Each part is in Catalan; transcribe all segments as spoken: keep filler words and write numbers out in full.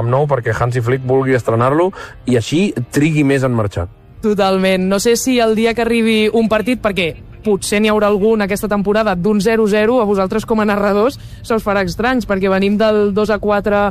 Nou perquè Hansi Flick vulgui estrenar-lo i així trigui més en marxar. Totalment. No sé si el dia que arribi un partit, perquè potser n'hi haurà algun aquesta temporada d'un zero zero, a vosaltres com a narradors se us farà estranys, perquè venim del dos a quatre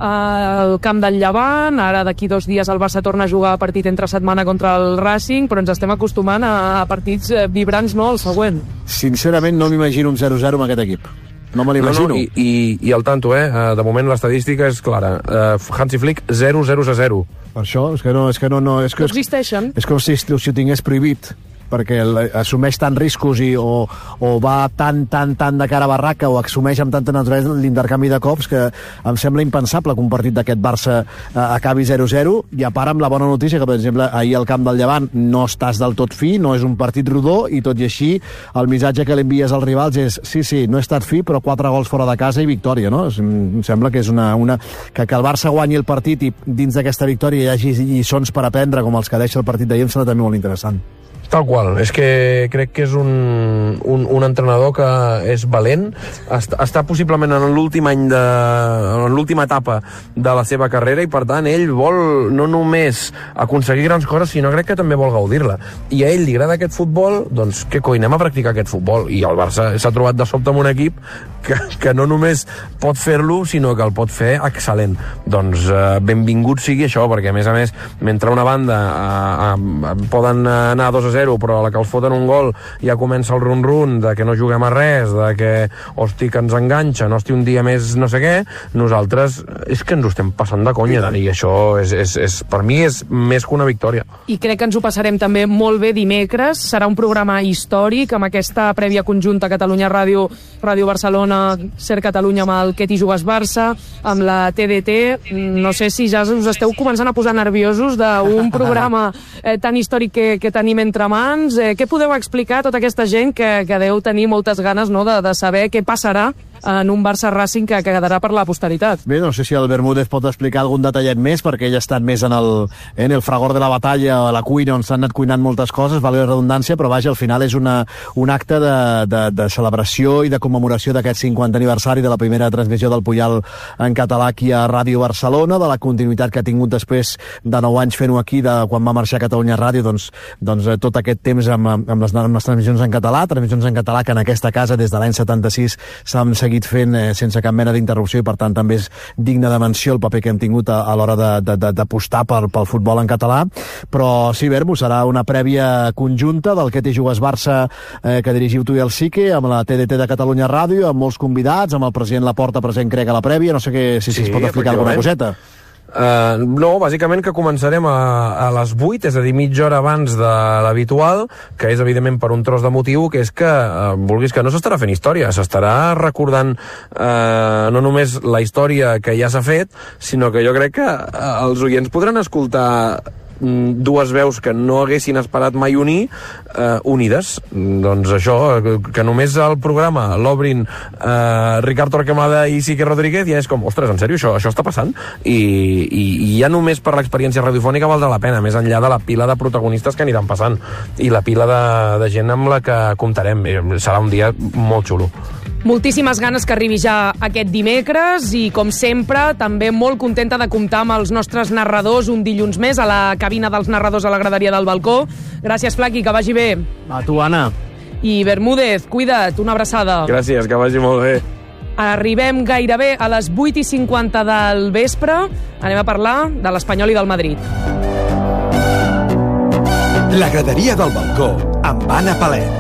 al camp del Llevant, ara d'aquí dos dies el Barça torna a jugar a partit entre setmana contra el Racing, però ens estem acostumant a, a partits vibrants, no?, el següent. Sincerament no m'imagino un zero zero amb aquest equip. No me l'imagino. No, no, i, i, i al tanto, eh? De moment l'estadística és clara. Uh, Hansi Flick, zero zero a zero. Per això, és que no... És que no, no és que, no existeixen. És com si, si ho tingués prohibit, perquè assumeix tant riscos i, o, o va tan, tan, tan de cara a barraca o assumeix amb tanta naturalesa l'intercanvi de cops que em sembla impensable que un partit d'aquest Barça eh, acabi zero zero, i a part amb la bona notícia que, per exemple, ahir al camp del Llevant no estàs del tot fi, no és un partit rodó, i tot i així el missatge que li envies als rivals és sí, sí, no he estat fi, però quatre gols fora de casa i victòria, no? Em sembla que és una... una que, que el Barça guanyi el partit i dins d'aquesta victòria hi hagi lliçons per aprendre com els que deixa el partit d'ahir, em sembla també molt interessant. Tal qual, és que crec que és un, un, un entrenador que és valent, està, està possiblement en l'últim any de, en l'última etapa de la seva carrera, i per tant ell vol no només aconseguir grans coses, sinó crec que també vol gaudir-la, i a ell li agrada aquest futbol, doncs què coi, anem a practicar aquest futbol, i el Barça s'ha trobat de sobte amb un equip que, que no només pot fer-lo, sinó que el pot fer excel·lent. Doncs eh, benvingut sigui això, perquè a més a més, mentre una banda eh, eh, poden anar dos a zero, però a la que els foten un gol ja comença el run-run de que no juguem a res, de que, hosti, que ens enganxa, no, hosti, un dia més no sé què, nosaltres és que ens ho estem passant de conya, i això és, és, és, per mi és més que una victòria. I crec que ens ho passarem també molt bé dimecres, serà un programa històric amb aquesta prèvia conjunta Catalunya Ràdio, Ràdio Barcelona, Ser Catalunya amb el Què t'hi jugues Barça, amb la T D T. No sé si ja us esteu començant a posar nerviosos d'un programa eh, tan històric que, que tenim entre mans. Eh, què podeu explicar a tota aquesta gent que, que deu tenir moltes ganes, no, de, de saber què passarà en un Barça Racing que quedarà per la posteritat? Bé, no sé si el Bermúdez pot explicar algun detallet més, perquè ell ha estat més en el, en el fragor de la batalla, a la cuina, on s'han anat cuinant moltes coses, valgui la redundància, però vaja, al final és una, un acte de, de, de celebració i de commemoració d'aquest cinquantè aniversari de la primera transmissió del Puyal en català aquí a Ràdio Barcelona, de la continuïtat que ha tingut després de nou anys fent-ho aquí, de quan va marxar a Catalunya Ràdio, doncs, doncs tot aquest temps amb, amb, les, amb les transmissions en català, transmissions en català que en aquesta casa des de l'any setanta-sis s'han seguit fent eh, sense cap mena d'interrupció, i per tant també és digne de menció el paper que hem tingut a, a l'hora d'apostar pel, pel futbol en català. Però sí, Vermo, serà una prèvia conjunta del Què t'hi jugues Barça eh, que dirigiu tu i el Sique, amb la T D T de Catalunya Ràdio, amb molts convidats, amb el president Laporta present, crec, a la prèvia. No sé que, si, si sí, es pot explicar alguna coseta. Uh, no, bàsicament que començarem a, a les vuit, és a dir, mitja hora abans de l'habitual, que és evidentment per un tros de motiu, que és que, uh, vulguis que no, s'estarà fent història, s'estarà recordant uh, no només la història que ja s'ha fet, sinó que jo crec que uh, els oients podran escoltar dues veus que no haguessin esperat mai unir, eh, unides. Doncs això, que només el programa l'obrin eh, Ricard Torquemada i Sique Rodríguez, ja és com, ostres, en sèrio, això, això està passant? I, i, i ja només per l'experiència radiofònica valdrà la pena, més enllà de la pila de protagonistes que aniran passant i la pila de, de gent amb la que comptarem. Serà un dia molt xulo. Moltíssimes ganes que arribi ja aquest dimecres, i com sempre també molt contenta de comptar amb els nostres narradors un dilluns més a la cabina dels narradors a la graderia del balcó. Gràcies, Flaqui, que vagi bé. A tu, Anna. I Bermúdez, cuida't, una abraçada. Gràcies, que vagi molt bé. Arribem gairebé a les vuit i cinquanta del vespre. Anem a parlar de l'Espanyol i del Madrid. La graderia del balcó amb Anna Palet.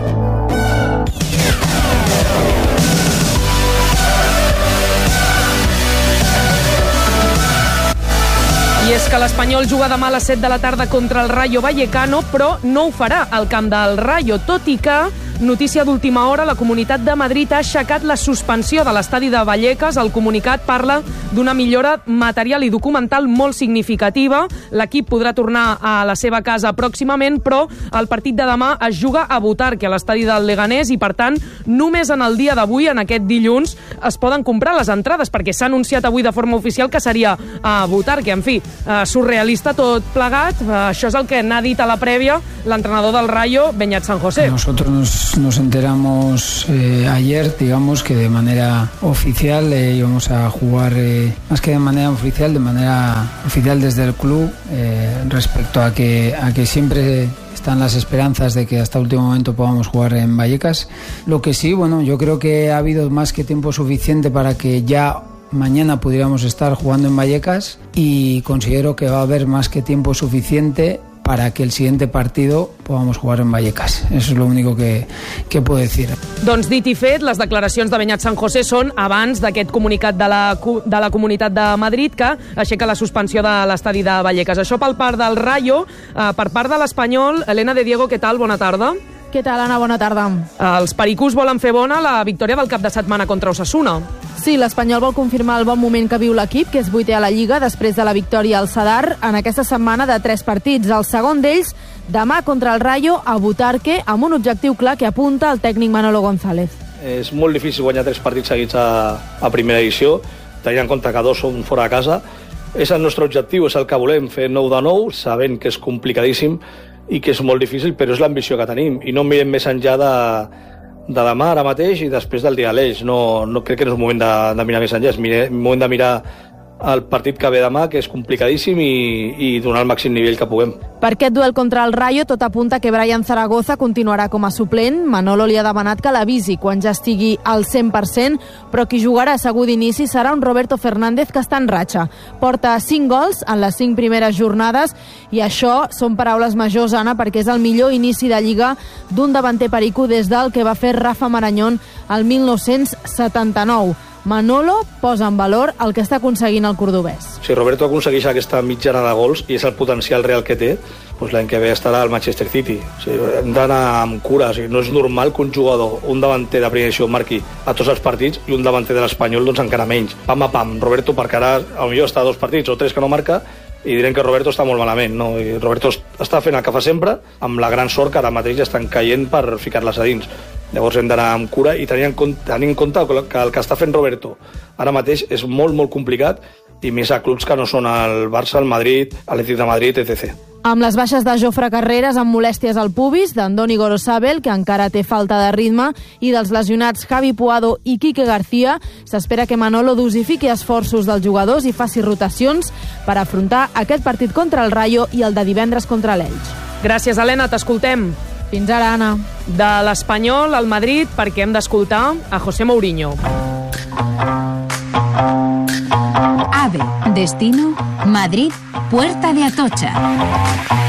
I és que l'Espanyol juga demà a les set de la tarda contra el Rayo Vallecano, però no ho farà al camp del Rayo, tot i que, notícia d'última hora, la Comunitat de Madrid ha aixecat la suspensió de l'estadi de Vallecas. El comunicat parla d'una millora material i documental molt significativa. L'equip podrà tornar a la seva casa pròximament, però el partit de demà es juga a Butarque, a l'estadi del Leganés, i per tant, només en el dia d'avui, en aquest dilluns, es poden comprar les entrades, perquè s'ha anunciat avui de forma oficial que seria a Butarque. En fi, eh, surrealista tot plegat. Eh, això és el que n'ha dit a la prèvia l'entrenador del Rayo, Beñat San José. Nosotros nos nos, nos enteramos eh, ayer, digamos, que de manera oficial eh, íbamos a jugar, eh, más que de manera oficial, de manera oficial desde el club, eh, respecto a que, a que siempre están las esperanzas de que hasta último momento podamos jugar en Vallecas. Lo que sí, bueno, yo creo que ha habido más que tiempo suficiente para que ya mañana pudiéramos estar jugando en Vallecas, y considero que va a haber más que tiempo suficiente para que el siguiente partido podamos jugar en Vallecas. Eso es lo único que, que puedo decir. Doncs dit i fet, les declaracions de Beñat San José són abans d'aquest comunicat de la, de la Comunitat de Madrid que aixeca la suspensió de l'estadi de Vallecas. Això pel part del Rayo. Eh, per part de l'Espanyol, Elena de Diego, què tal? Bona tarda. Què tal, Anna? Bona tarda. Els pericús volen fer bona la victòria del cap de setmana contra Osasuna. Sí, l'Espanyol vol confirmar el bon moment que viu l'equip, que és vuitè a la Lliga, després de la victòria al Sadar en aquesta setmana de tres partits. El segon d'ells, demà contra el Rayo, a Butarque, amb un objectiu clar que apunta el tècnic Manolo González. És molt difícil guanyar tres partits seguits a, a primera edició, tenint en compte que dos són fora de casa. És el nostre objectiu, és el que volem, fer nou de nou, sabent que és complicadíssim i que és molt difícil, però és l'ambició que tenim, i no mirem més enllà de, de demà, ara mateix, i després del dia a l'Eix. No, no crec que no és moment de, de mirar més enllà, és mire, moment de mirar el partit que ve demà, que és complicadíssim, i, i donar el màxim nivell que puguem. Per aquest duel contra el Rayo, tot apunta que Brian Zaragoza continuarà com a suplent. Manolo li ha demanat que l'avisi quan ja estigui al cent per cent, però qui jugarà segur d'inici serà un Roberto Fernández que està en ratxa. Porta cinc gols en les cinc primeres jornades, i això són paraules majors, Anna, perquè és el millor inici de Lliga d'un davanter perico des del que va fer Rafa Marañón el mil nou-cents setanta-nou. Manolo posa en valor el que està aconseguint el cordobès. Si Roberto aconsegueix aquesta mitjana de gols, i és el potencial real que té, doncs l'any que ve estarà al Manchester City. O sigui, hem d'anar amb cura. O sigui, no és normal que un jugador, un davanter de primera edició, marqui a tots els partits, i un davanter de l'Espanyol doncs encara menys. Pam a pam. Roberto, perquè ara potser està a dos partits o tres que no marca, i direm que Roberto està molt malament, no? I Roberto està fent el que fa sempre, amb la gran sort que ara mateix ja estan caient per ficar-les a dins. Llavors hem d'anar amb cura i tenir en compte, tenir en compte que el que està fent Roberto ara mateix és molt, molt complicat, i més a clubs que no són el Barça, el Madrid, l'Atlètic de Madrid, etcètera. Amb les baixes de Jofre Carreras amb molèsties al pubis, d'Andoni Gorosabel, que encara té falta de ritme, i dels lesionats Javi Puado i Quique García, s'espera que Manolo dosifiqui esforços dels jugadors i faci rotacions per afrontar aquest partit contra el Rayo i el de divendres contra l'Elx. Gràcies, Helena, t'escoltem. Fins ara, Anna. De l'Espanyol al Madrid, perquè hem d'escoltar a José Mourinho. AVE, destino Madrid, Puerta de Atocha.